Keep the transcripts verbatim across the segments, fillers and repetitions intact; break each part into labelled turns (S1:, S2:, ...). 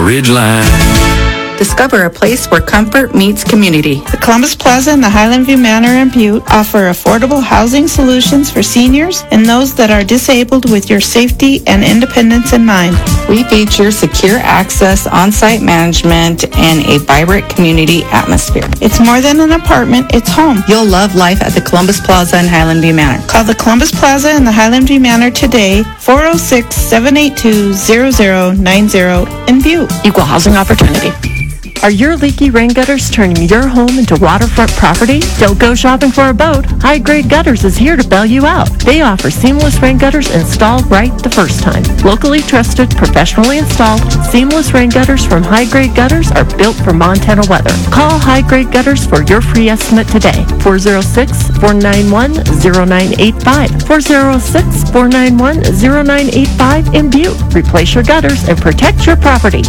S1: Ridgeline.
S2: Discover a place where comfort meets community.
S3: The Columbus Plaza and the Highland View Manor in Butte offer affordable housing solutions for seniors and those that are disabled with your safety and independence in mind.
S2: We feature secure access, on-site management, and a vibrant community atmosphere.
S3: It's more than an apartment, it's home.
S2: You'll love life at the Columbus Plaza and Highland View Manor.
S3: Call the Columbus Plaza and the Highland View Manor today, four oh six, seven eight two, zero zero nine zero in Butte.
S2: Equal housing opportunity.
S4: Are your leaky rain gutters turning your home into waterfront property? Don't go shopping for a boat. High Grade Gutters is here to bail you out. They offer seamless rain gutters installed right the first time. Locally trusted, professionally installed, seamless rain gutters from High Grade Gutters are built for Montana weather. Call High Grade Gutters for your free estimate today. four oh six, four nine one, oh nine eight five. four oh six, four nine one, oh nine eight five in Butte. Replace your gutters and protect your property.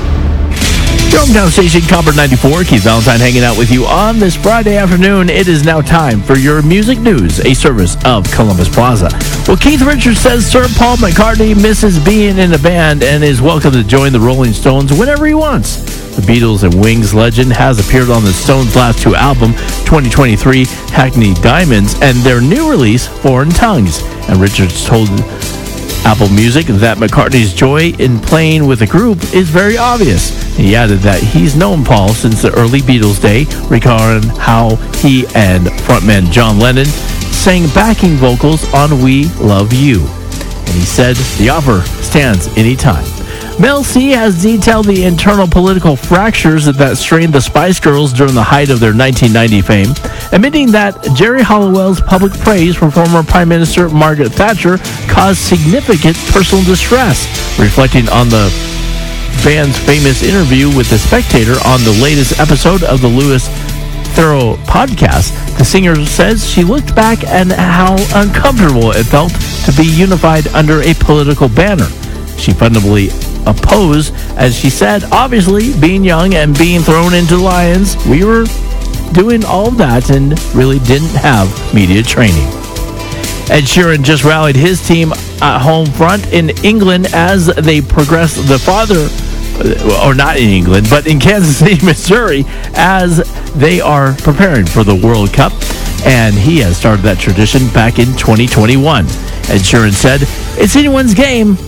S5: Your hometown station, Copper ninety-four. Keith Valentine hanging out with you on this Friday afternoon. It is now time for your music news, a service of Columbus Plaza. Well, Keith Richards says Sir Paul McCartney misses being in a band and is welcome to join the Rolling Stones whenever he wants. The Beatles and Wings legend has appeared on the Stones' last two albums, twenty twenty-three Hackney Diamonds, and their new release, Foreign Tongues. And Richards told Apple Music that McCartney's joy in playing with the group is very obvious. He added that he's known Paul since the early Beatles day, recalling how he and frontman John Lennon sang backing vocals on We Love You. And he said the offer stands anytime. Mel C has detailed the internal political fractures that strained the Spice Girls during the height of their nineteen ninety fame, admitting that Jerry Halliwell's public praise for former Prime Minister Margaret Thatcher caused significant personal distress, reflecting on the band's famous interview with The Spectator on the latest episode of the Louis Theroux podcast. The singer says she looked back at how uncomfortable it felt to be unified under a political banner. She fundamentally opposed, as she said, obviously, being young and being thrown into lions, we were doing all of that and really didn't have media training. Ed Sheeran just rallied his team at home front in England as they progress the farther, or not in England, but in Kansas City, Missouri, as they are preparing for the World Cup. And he has started that tradition back in twenty twenty-one. Ed Sheeran said, "It's anyone's game.